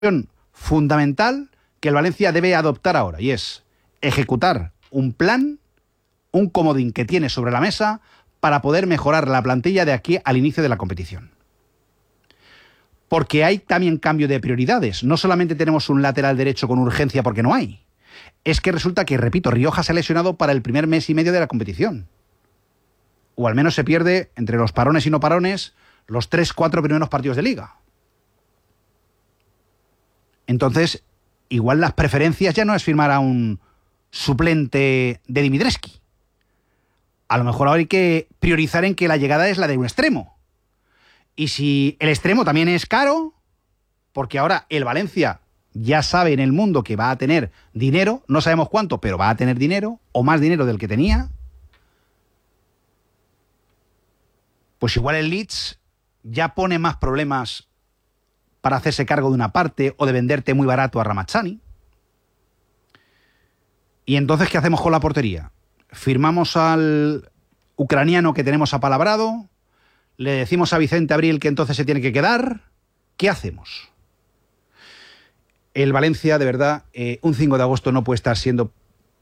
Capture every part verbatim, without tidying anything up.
fundamental que el Valencia debe adoptar ahora, y es ejecutar un plan, un comodín que tiene sobre la mesa para poder mejorar la plantilla de aquí al inicio de la competición. Porque hay también cambio de prioridades. No solamente tenemos un lateral derecho con urgencia porque no hay. Es que resulta que, repito, Rioja se ha lesionado para el primer mes y medio de la competición. O al menos se pierde, entre los parones y no parones, los tres, cuatro primeros partidos de Liga. Entonces, igual las preferencias ya no es firmar a un suplente de Dimitrescu. A lo mejor ahora hay que priorizar en que la llegada es la de un extremo. Y si el extremo también es caro, porque ahora el Valencia ya sabe en el mundo que va a tener dinero, no sabemos cuánto, pero va a tener dinero, o más dinero del que tenía, pues igual el Leeds ya pone más problemas para hacerse cargo de una parte o de venderte muy barato a Ramazzani. Y entonces, ¿qué hacemos con la portería? ¿Firmamos al ucraniano que tenemos apalabrado? ¿Le decimos a Vicente Abril que entonces se tiene que quedar? ¿Qué hacemos? El Valencia, de verdad, eh, un cinco de agosto no puede estar siendo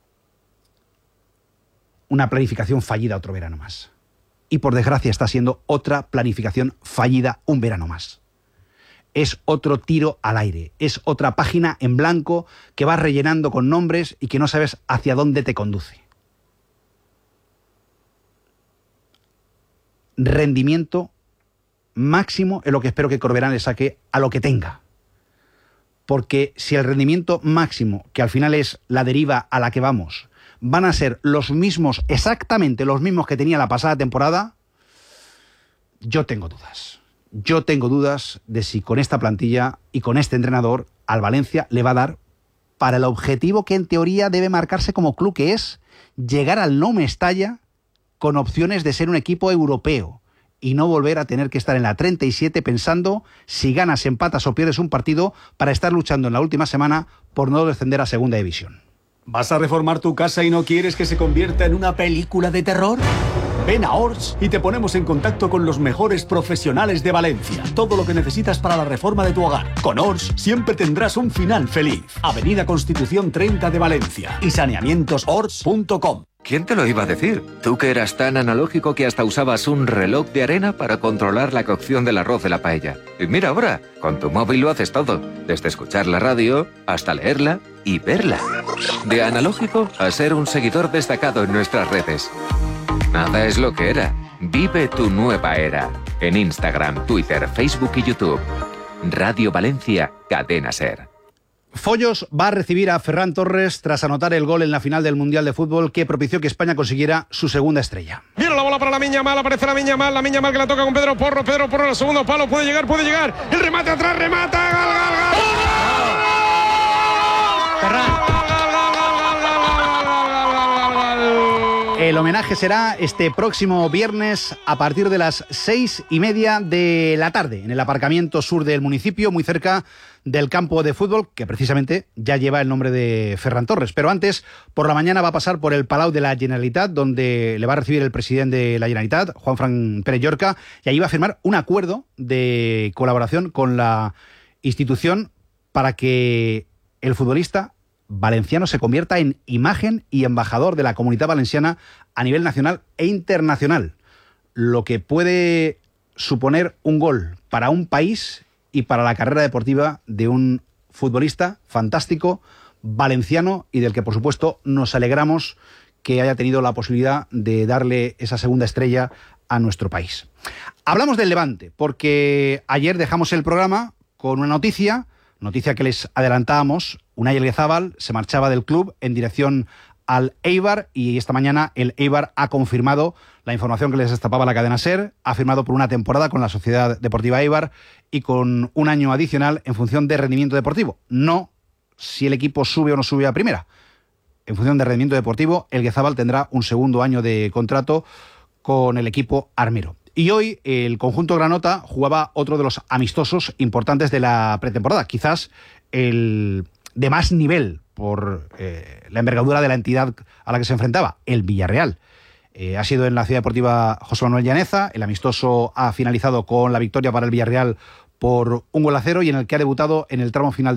una planificación fallida otro verano más. Y por desgracia está siendo otra planificación fallida un verano más. Es otro tiro al aire, es otra página en blanco que vas rellenando con nombres y que no sabes hacia dónde te conduce. Rendimiento máximo es lo que espero que Corberán le saque a lo que tenga. Porque si el rendimiento máximo, que al final es la deriva a la que vamos, van a ser los mismos, exactamente los mismos que tenía la pasada temporada, yo tengo dudas. Yo tengo dudas de si con esta plantilla y con este entrenador al Valencia le va a dar para el objetivo que en teoría debe marcarse como club, que es llegar al no Mestalla con opciones de ser un equipo europeo y no volver a tener que estar en la treinta y siete pensando si ganas, empatas o pierdes un partido para estar luchando en la última semana por no descender a segunda división. ¿Vas a reformar tu casa y no quieres que se convierta en una película de terror? Ven a Ors y te ponemos en contacto con los mejores profesionales de Valencia. Todo lo que necesitas para la reforma de tu hogar. Con Ors siempre tendrás un final feliz. Avenida Constitución treinta de Valencia y saneamientos ors punto com. ¿Quién te lo iba a decir? Tú que eras tan analógico que hasta usabas un reloj de arena para controlar la cocción del arroz de la paella. Y mira ahora, con tu móvil lo haces todo. Desde escuchar la radio hasta leerla y verla. De analógico a ser un seguidor destacado en nuestras redes. Nada es lo que era. Vive tu nueva era. En Instagram, Twitter, Facebook y YouTube. Radio Valencia, Cadena SER. Follos va a recibir a Ferran Torres tras anotar el gol en la final del Mundial de Fútbol que propició que España consiguiera su segunda estrella. Mira la bola para la Miña Mal, aparece la Miña Mal, la Miña Mal que la toca con Pedro Porro, Pedro Porro en el segundo palo, puede llegar, puede llegar, el remate atrás, remata, gal, gal, gal. Ferran. El homenaje será este próximo viernes a partir de las seis y media de la tarde en el aparcamiento sur del municipio, muy cerca del campo de fútbol, que precisamente ya lleva el nombre de Ferran Torres. Pero antes, por la mañana va a pasar por el Palau de la Generalitat, donde le va a recibir el presidente de la Generalitat, Juanfran Pérez Llorca, y ahí va a firmar un acuerdo de colaboración con la institución para que el futbolista valenciano se convierta en imagen y embajador de la Comunitat Valenciana a nivel nacional e internacional, lo que puede suponer un gol para un país y para la carrera deportiva de un futbolista fantástico, valenciano, y del que por supuesto nos alegramos que haya tenido la posibilidad de darle esa segunda estrella a nuestro país. Hablamos del Levante, porque ayer dejamos el programa con una noticia, noticia que les adelantábamos. Unai Elguezábal se marchaba del club en dirección al Eibar y esta mañana el Eibar ha confirmado la información que les destapaba la cadena SER, ha firmado por una temporada con la Sociedad Deportiva Eibar y con un año adicional en función de rendimiento deportivo. No si el equipo sube o no sube a primera. En función de rendimiento deportivo, Elguezábal tendrá un segundo año de contrato con el equipo armero. Y hoy el conjunto granota jugaba otro de los amistosos importantes de la pretemporada, quizás el de más nivel por eh, la envergadura de la entidad a la que se enfrentaba, el Villarreal. Eh, ha sido en la Ciudad Deportiva José Manuel Llaneza, el amistoso ha finalizado con la victoria para el Villarreal por un gol a cero y en el que ha debutado en el tramo final